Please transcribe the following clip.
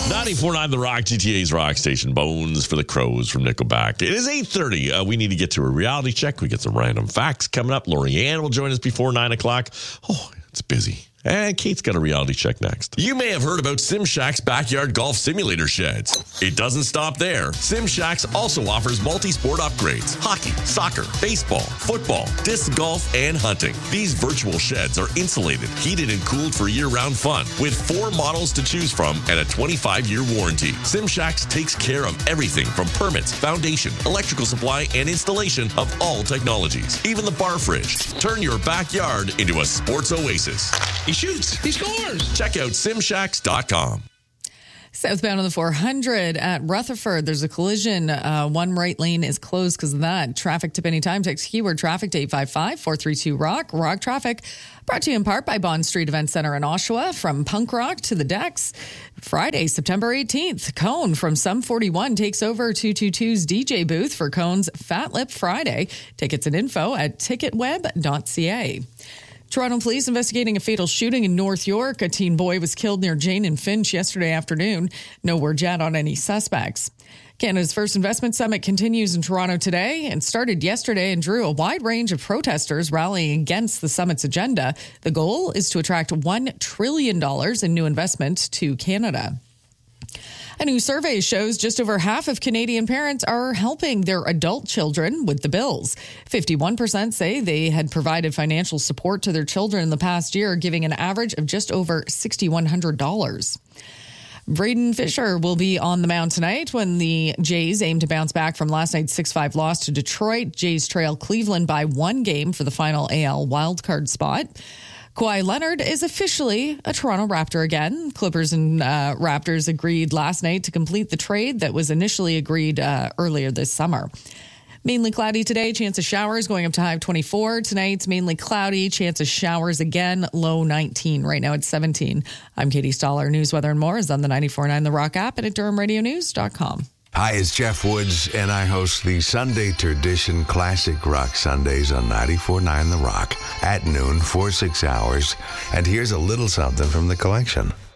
94.9 The Rock, GTA's Rock Station. Bones for the Crows from Nickelback. It is 8:30. We need to get to a reality check. We get some random facts coming up. Lorianne will join us before 9 o'clock. Oh, it's busy. And Kate's got a reality check next. You may have heard about SimShack's backyard golf simulator sheds. It doesn't stop there. SimShacks also offers multi-sport upgrades: hockey, soccer, baseball, football, disc golf, and hunting. These virtual sheds are insulated, heated, and cooled for year-round fun with 4 models to choose from and a 25-year warranty. SimShacks takes care of everything from permits, foundation, electrical supply, and installation of all technologies, even the bar fridge. Turn your backyard into a sports oasis. He shoots. He scores. Check out simshacks.com. Southbound on the 400 at Rutherford, there's a collision. One right lane is closed because of that. Traffic tip anytime. Text keyword traffic to 855-432-ROCK. Rock Traffic brought to you in part by Bond Street Event Center in Oshawa. From punk rock to the decks. Friday, September 18th, Cone from Sum 41 takes over 222's DJ booth for Cone's Fat Lip Friday. Tickets and info at ticketweb.ca. Toronto police investigating a fatal shooting in North York. A teen boy was killed near Jane and Finch yesterday afternoon. No word yet on any suspects. Canada's first investment summit continues in Toronto today and started yesterday and drew a wide range of protesters rallying against the summit's agenda. The goal is to attract $1 trillion in new investment to Canada. A new survey shows just over half of Canadian parents are helping their adult children with the bills. 51% say they had provided financial support to their children in the past year, giving an average of just over $6,100. Braden Fisher will be on the mound tonight when the Jays aim to bounce back from last night's 6-5 loss to Detroit. Jays trail Cleveland by 1 game for the final AL wildcard spot. Kawhi Leonard is officially a Toronto Raptor again. Clippers and Raptors agreed last night to complete the trade that was initially agreed earlier this summer. Mainly cloudy today, chance of showers going up to high of 24. Tonight's mainly cloudy, chance of showers again, low 19. Right now it's 17. I'm Katie Stoller. News, weather, and more is on the 94.9 The Rock app and at DurhamRadioNews.com. Hi, it's Jeff Woods, and I host the Sunday Tradition Classic Rock Sundays on 94.9 The Rock at noon for 6 hours. And here's a little something from the collection.